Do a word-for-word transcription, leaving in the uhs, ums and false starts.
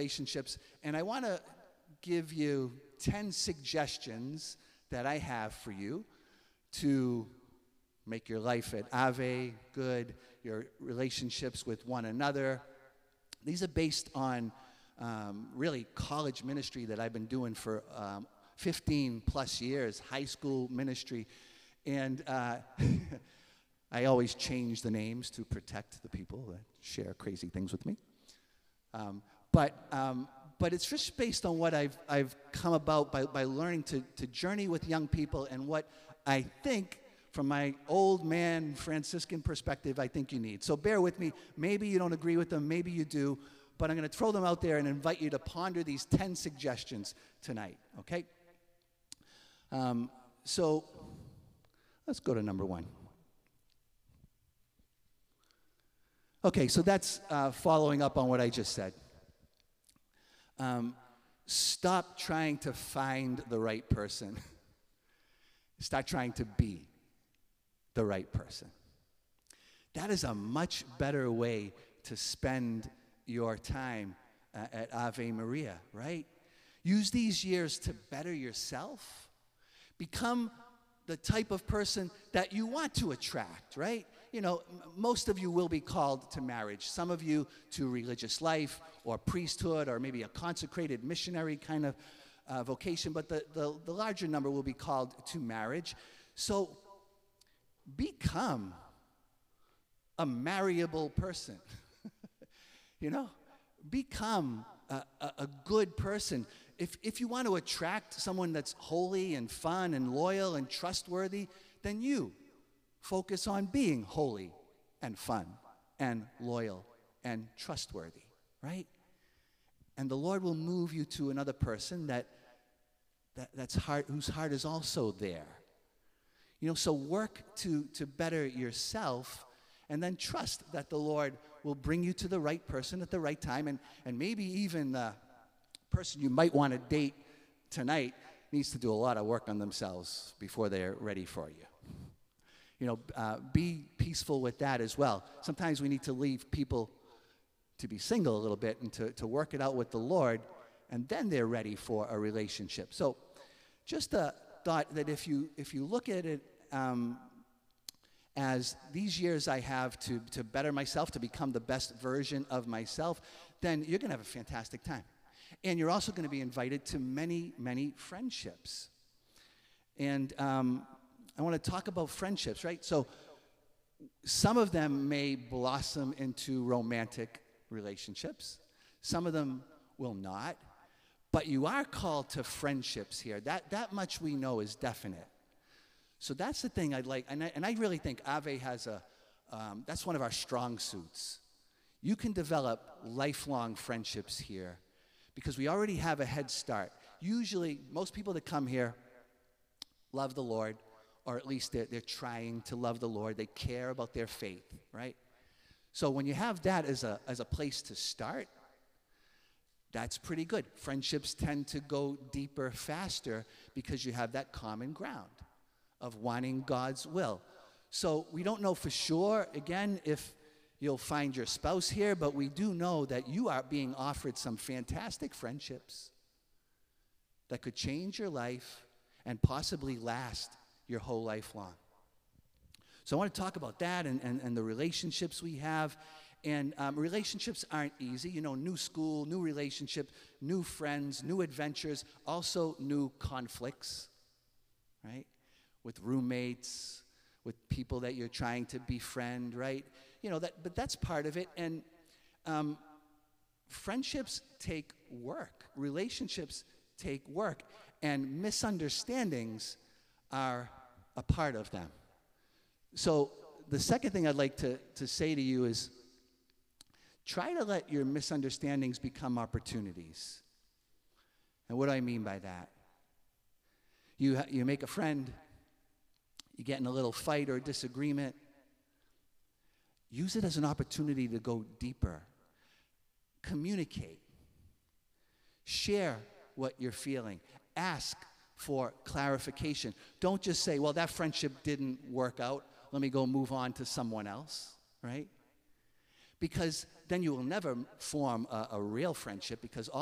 relationships, and I want to give you ten suggestions that I have for you to make your life at Ave good, your relationships with one another. These are based on um, really college ministry that I've been doing for um, fifteen plus years, high school ministry. And uh, I always change the names to protect the people that share crazy things with me. Um, but um, but it's just based on what I've, I've come about by, by learning to, to journey with young people, and what I think, from my old man Franciscan perspective, I think you need. So bear with me. Maybe you don't agree with them, maybe you do, but I'm going to throw them out there and invite you to ponder these ten suggestions tonight, okay? Um, so let's go to number one. Okay, so that's uh, following up on what I just said. Um, stop trying to find the right person. Start trying to be the right person. That is a much better way to spend your time uh, at Ave Maria, right? Use these years to better yourself. Become the type of person that you want to attract, right? You know, m- most of you will be called to marriage. Some of you to religious life or priesthood or maybe a consecrated missionary kind of uh, vocation, but the, the, the larger number will be called to marriage. So become a marryable person. You know, become a, a, a good person. If, if you want to attract someone that's holy and fun and loyal and trustworthy, then you focus on being holy and fun and loyal and trustworthy, right? And the Lord will move you to another person that, that that's heart, whose heart is also there. You know, so work to, to better yourself, and then trust that the Lord will bring you to the right person at the right time, and, and maybe even the person you might want to date tonight needs to do a lot of work on themselves before they're ready for you. You know, uh, be peaceful with that as well. Sometimes we need to leave people to be single a little bit and to, to work it out with the Lord, and then they're ready for a relationship. So just a thought that if you if you look at it um, as these years I have to, to better myself, to become the best version of myself, then you're going to have a fantastic time. And you're also going to be invited to many, many friendships. And um, I want to talk about friendships, right? So some of them may blossom into romantic relationships. Some of them will not. But you are called to friendships here. That, that much we know is definite. So that's the thing I'd like, and I, and I really think Ave has a, um, that's one of our strong suits. You can develop lifelong friendships here because we already have a head start. Usually, most people that come here love the Lord, or at least they're, they're trying to love the Lord. They care about their faith, right? So when you have that as a, as a place to start, that's pretty good. Friendships tend to go deeper faster because you have that common ground of wanting God's will. So we don't know for sure, again, if you'll find your spouse here, but we do know that you are being offered some fantastic friendships that could change your life and possibly last your whole life long. So I want to talk about that and, and, and the relationships we have. And um, relationships aren't easy. You know, new school, new relationship, new friends, new adventures, also new conflicts, right? With roommates, with people that you're trying to befriend, right? You know, that, but that's part of it. And um, friendships take work. Relationships take work. And misunderstandings are a part of them. So the second thing I'd like to, to say to you is, try to let your misunderstandings become opportunities. And what do I mean by that? You, ha- you make a friend, you get in a little fight or disagreement. Use it as an opportunity to go deeper. Communicate. Share what you're feeling. Ask for clarification. Don't just say, well, that friendship didn't work out. Let me go move on to someone else, right? Because then you will never form a, a real friendship, because all